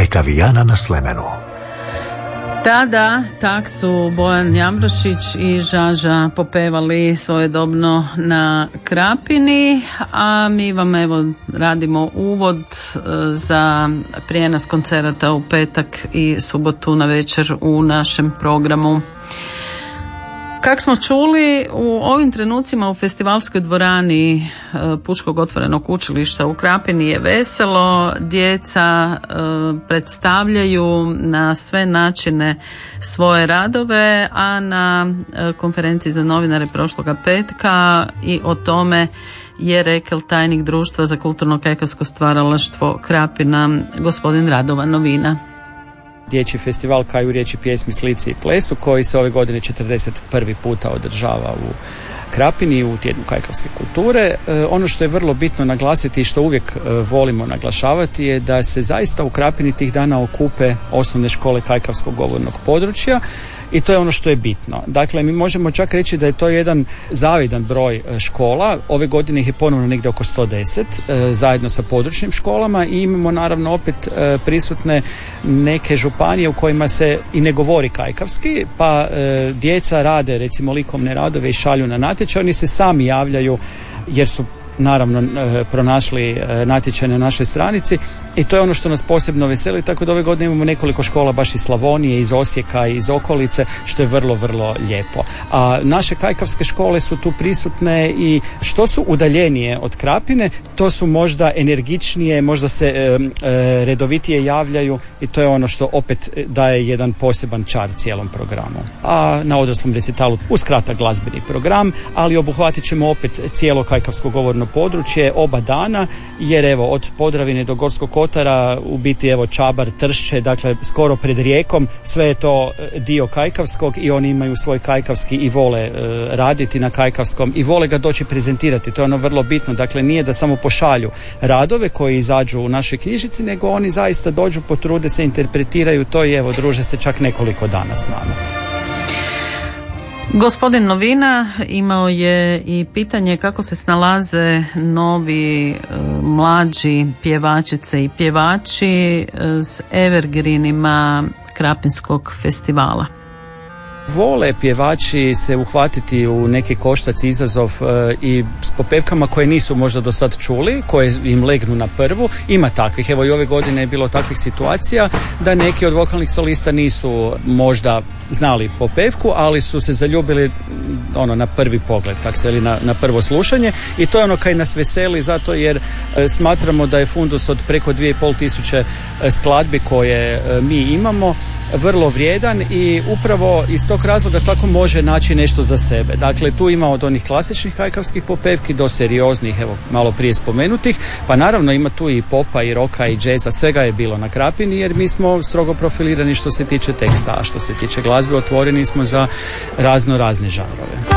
Kajkavijana na Slemenu. Da, tak su Bojan Jambrošić i Žaža popevali svojedobno na Krapini, a mi vam evo radimo uvod za prijenos koncerata u petak i subotu na večer u našem programu. Kako smo čuli, u ovim trenucima u festivalskoj dvorani Pučkog otvorenog učilišta u Krapini je veselo, djeca predstavljaju na sve načine svoje radove, a na konferenciji za novinare prošloga petka i o tome je rekao tajnik Društva za kulturno kajkavsko stvaralaštvo Krapina, gospodin Radovan Novina. Dječji festival Kaju, riječi, pjesmi, slici i plesu koji se ove godine 41. puta održava u Krapini u tjednu kajkavske kulture. Ono što je vrlo bitno naglasiti i što uvijek volimo naglašavati je da se zaista u Krapini tih dana okupe osnovne škole kajkavskog govornog područja i to je ono što je bitno. Dakle, mi možemo čak reći da je to jedan zavidan broj škola. Ove godine ih je ponovno negdje oko 110 zajedno sa područnim školama i imamo naravno opet prisutne neke županije u kojima se i ne govori kajkavski, pa djeca rade recimo likovne radove i šalju na natječaj. Oni se sami javljaju jer su naravno pronašli natječaj na našoj stranici i to je ono što nas posebno veseli, tako da ove godine imamo nekoliko škola baš iz Slavonije, iz Osijeka, iz okolice, što je vrlo, vrlo lijepo. A naše kajkavske škole su tu prisutne i što su udaljenije od Krapine, to su možda energičnije, možda se redovitije javljaju i to je ono što opet daje jedan poseban čar cijelom programu. A na odraslom recitalu uz kratak glazbeni program, ali obuhvatit ćemo opet cijelo kajkavsko govorno područje oba dana, jer evo od Podravine do Gorskog Kotara u biti evo Čabar, Tršće, dakle skoro pred Rijekom, sve je to dio kajkavskog i oni imaju svoj kajkavski i vole raditi na kajkavskom i vole ga doći prezentirati, to je ono vrlo bitno, dakle nije da samo pošalju radove koji izađu u našoj knjižici, nego oni zaista dođu, potrude se, interpretiraju to i evo druže se čak nekoliko dana s nama. Gospodin Novina imao je i pitanje kako se snalaze novi mlađi pjevačice i pjevači s evergreenima Krapinskog festivala. Vole pjevači se uhvatiti u neki koštac izazov i s popevkama koje nisu možda do sad čuli, koje im legnu na prvu. Ima takvih, evo i ove godine je bilo takvih situacija da neki od vokalnih solista nisu možda znali popevku, ali su se zaljubili na prvi pogled, kak se veli, na prvo slušanje i to je ono kaj nas veseli zato jer smatramo da je fundus od preko 2500 skladbi koje mi imamo vrlo vrijedan i upravo iz tog razloga svako može naći nešto za sebe. Dakle, tu ima od onih klasičnih kajkavskih popevki do serioznih, evo malo prije spomenutih, pa naravno ima tu i popa i roka i džeza, svega je bilo na Krapini jer mi smo strogo profilirani što se tiče teksta, a što se tiče glazbe otvoreni smo za razne žanrove.